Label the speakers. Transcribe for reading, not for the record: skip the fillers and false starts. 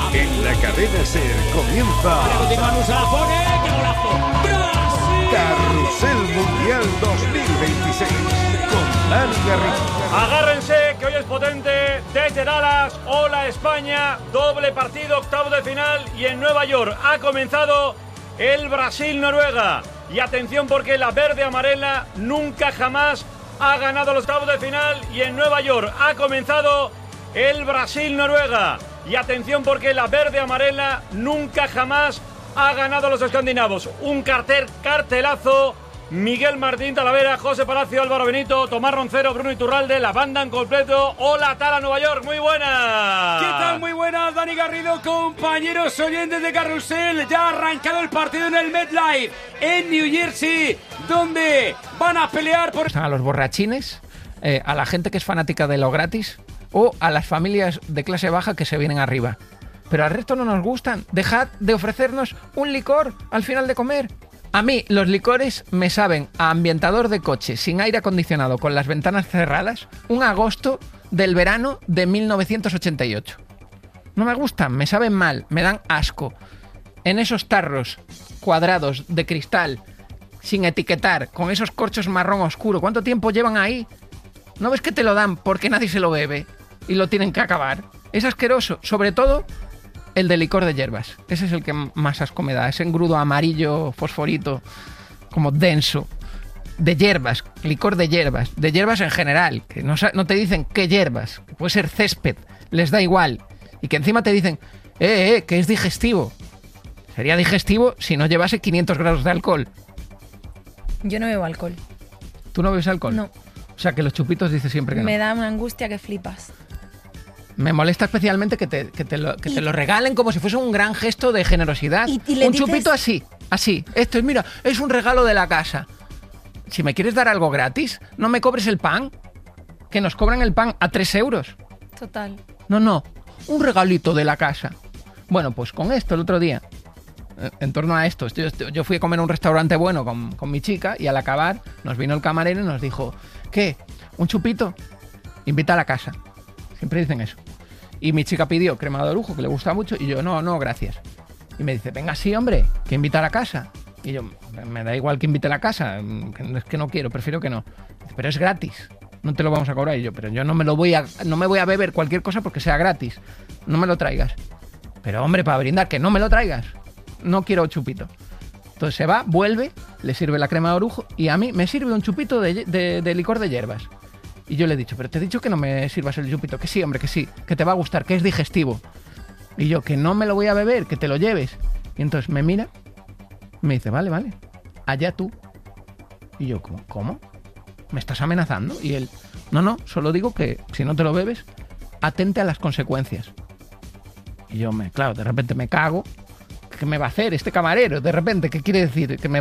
Speaker 1: En la cadena SER comienza
Speaker 2: Continúa Nusa, la pone, ¡qué golazo! ¡Brasil!
Speaker 1: Carrusel Mundial 2026 con Dani Garrido.
Speaker 3: Agárrense que hoy es potente desde Dallas. Hola España, doble partido, octavo de final y en Nueva York ha comenzado el Brasil-Noruega. Y atención porque la verde-amarela nunca jamás ha ganado los octavos de final y en Nueva York ha comenzado el Brasil-Noruega. Y atención porque la verde-amarela nunca jamás ha ganado los escandinavos. Un cartelazo. Miguel Martín Talavera, José Palacio, Álvaro Benito, Tomás Roncero, Bruno Iturralde, la banda en completo. Hola, Tala, Nueva York, muy buenas.
Speaker 2: ¿Qué tal? Muy buenas, Dani Garrido, compañeros oyentes de Carrusel. Ya ha arrancado el partido en el MetLife, en New Jersey, donde van a pelear por...
Speaker 4: A los borrachines, a la gente que es fanática de lo gratis o a las familias de clase baja que se vienen arriba. Pero al resto no nos gustan. Dejad de ofrecernos un licor al final de comer. A mí los licores me saben a ambientador de coche sin aire acondicionado con las ventanas cerradas un agosto del verano de 1988. No me gustan, me saben mal, me dan asco. En esos tarros cuadrados de cristal, sin etiquetar, con esos corchos marrón oscuro, ¿cuánto tiempo llevan ahí? ¿No ves que te lo dan porque nadie se lo bebe y lo tienen que acabar? Es asqueroso, sobre todo el de licor de hierbas. Ese es el que más asco me da. Ese engrudo amarillo, fosforito, como denso. De hierbas, licor de hierbas en general. Que no te dicen qué hierbas. Que puede ser césped, les da igual. Y que encima te dicen, que es digestivo. Sería digestivo si no llevase 500 grados de alcohol.
Speaker 5: Yo no bebo alcohol.
Speaker 4: ¿Tú no bebes alcohol?
Speaker 5: No.
Speaker 4: O sea, que los chupitos dices siempre que no.
Speaker 5: Me da una angustia que flipas.
Speaker 4: Me molesta especialmente que te lo regalen como si fuese un gran gesto de generosidad. Un chupito así. Esto es, mira, es un regalo de la casa. Si me quieres dar algo gratis, no me cobres el pan. Que nos cobran el pan a 3 euros.
Speaker 5: Total.
Speaker 4: No, un regalito de la casa. Bueno, pues con esto el otro día, en torno a esto, yo fui a comer a un restaurante bueno con mi chica y al acabar nos vino el camarero y nos dijo, ¿qué? ¿Un chupito? Invita a la casa. Siempre dicen eso. Y mi chica pidió crema de orujo, que le gusta mucho, y yo, no, gracias. Y me dice, venga, sí, hombre, que invita a la casa. Y yo, me da igual que invite a la casa, es que no quiero, prefiero que no. Dice, pero es gratis, no te lo vamos a cobrar. Y yo, pero yo no me voy a beber cualquier cosa porque sea gratis. No me lo traigas. Pero hombre, para brindar, que no me lo traigas. No quiero chupito. Entonces se va, vuelve, le sirve la crema de orujo, y a mí me sirve un chupito de licor de hierbas. Y yo le he dicho, pero te he dicho que no me sirvas el chupito. Que sí, hombre, que sí, que te va a gustar, que es digestivo. Y yo, que no me lo voy a beber, que te lo lleves. Y entonces me mira, me dice, vale, allá tú. Y yo, ¿cómo? ¿Me estás amenazando? Y él, no, solo digo que si no te lo bebes, atente a las consecuencias. Y yo, claro, de repente me cago. ¿Qué me va a hacer este camarero? De repente, ¿qué quiere decir? Que me